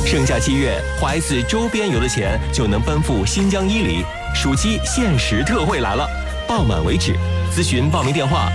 盛夏7月，花 S 周边游的钱就能奔赴新疆伊犁，暑期限时特惠来了，报满为止。咨询报名电话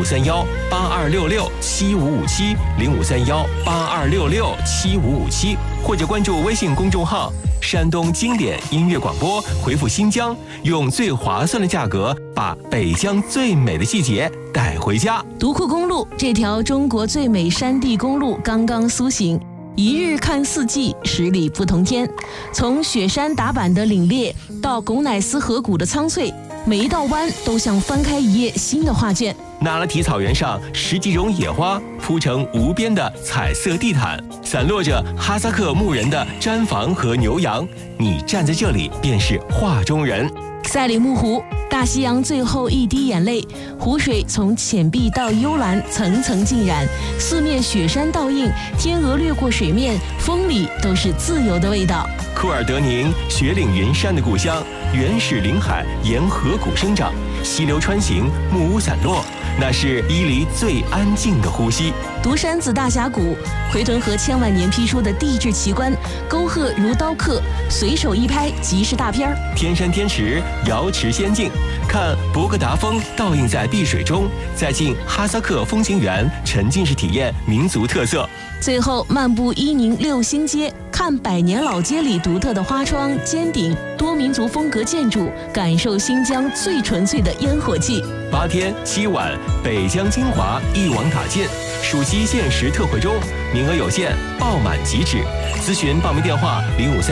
：0531-8266-7557，0531-8266-7557，或者关注微信公众号“山东经典音乐广播”，回复“新疆”，用最划算的价格把北疆最美的季节带回家。 独库公路这条中国最美山地公路刚刚苏醒，一日看四季，10里不同天。从雪山打板的凛冽到巩乃斯河谷的苍翠，每一道弯都像翻开一页新的画卷。 那拉提草原上10几种野花铺成无边的彩色地毯，散落着哈萨克牧人的毡房和牛羊，你站在这里便是画中人。 赛里木湖，大西洋最后一滴眼泪，湖水从浅碧到幽蓝，层层浸染，四面雪山倒映，天鹅掠过水面，风里都是自由的味道。 库尔德宁，雪岭云山的故乡，原始林海沿河谷生长，溪流穿行，木屋散落，那是伊犁最安静的呼吸。 独山子大峡谷，奎屯河千万年批出的地质奇观，沟壑如刀刻，随手一拍即是大片儿。 天山天池，瑶池仙境，看博格达峰倒映在碧水中，再进哈萨克风情园，沉浸式体验民族特色。 最后漫步伊宁6星街，看百年老街里独特的花窗、尖顶、多民族风格建筑，感受新疆最纯粹的烟火气。 8天7晚，北疆精华一网打尽，暑期限时特惠中，名额有限，报满即止。咨询报名电话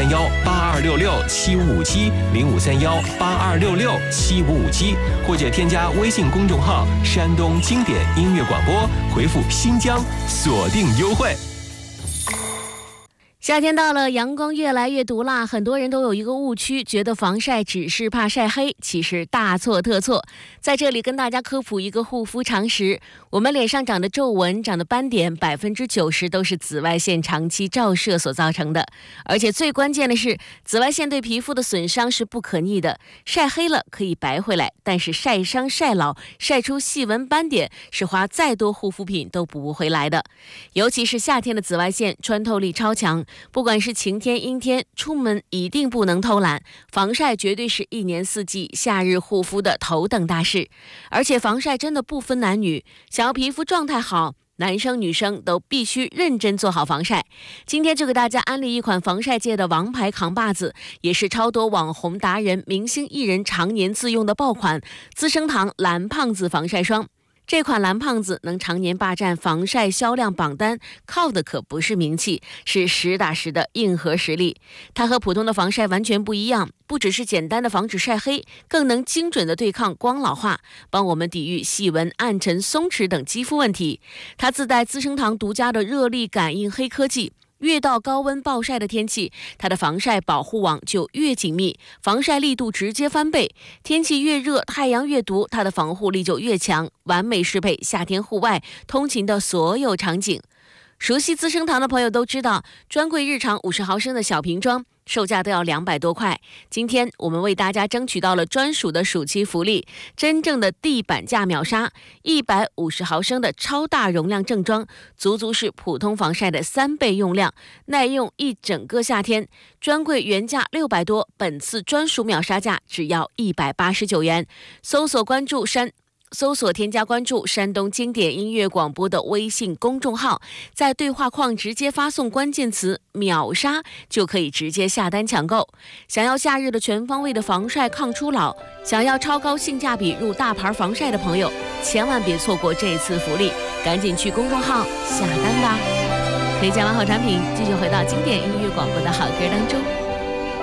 ：0531-8266-7557，0531-8266-7557，或者添加微信公众号“山东经典音乐广播”，回复“新疆”锁定优惠。 夏天到了，阳光越来越毒辣，很多人都有一个误区，觉得防晒只是怕晒黑，其实大错特错。在这里跟大家科普一个护肤常识，我们脸上长的皱纹、长的斑点，90%都是紫外线长期照射所造成的。而且最关键的是，紫外线对皮肤的损伤是不可逆的，晒黑了可以白回来，但是晒伤、晒老、晒出细纹斑点，是花再多护肤品都补不回来的。尤其是夏天的紫外线穿透力超强，不管是晴天阴天，出门一定不能偷懒，防晒绝对是一年四季夏日护肤的头等大事。而且防晒真的不分男女，想要皮肤状态好，男生女生都必须认真做好防晒。今天就给大家安利一款防晒界的王牌扛把子，也是超多网红达人、明星艺人常年自用的爆款资生堂蓝胖子防晒霜。这款蓝胖子能常年霸占防晒销量榜单，靠的可不是名气，是实打实的硬核实力。它和普通的防晒完全不一样，不只是简单的防止晒黑，更能精准的对抗光老化，帮我们抵御细纹、暗沉、松弛等肌肤问题。它自带资生堂独家的热力感应黑科技，越到高温暴晒的天气，它的防晒保护网就越紧密，防晒力度直接翻倍。天气越热，太阳越毒，它的防护力就越强，完美适配夏天户外通勤的所有场景。熟悉资生堂的朋友都知道，专柜日常50毫升的小瓶装售价都要200多块。今天我们为大家争取到了专属的暑期福利，真正的地板价秒杀，150毫升的超大容量正装，足足是普通防晒的3倍用量，耐用一整个夏天。专柜原价600多，本次专属秒杀价只要189元。搜索添加关注山东经典音乐广播的微信公众号，在对话框直接发送关键词秒杀，就可以直接下单抢购。想要夏日的全方位的防晒抗初老，想要超高性价比入大牌防晒的朋友，千万别错过这次福利，赶紧去公众号下单吧。推荐完好产品，继续回到经典音乐广播的好歌当中。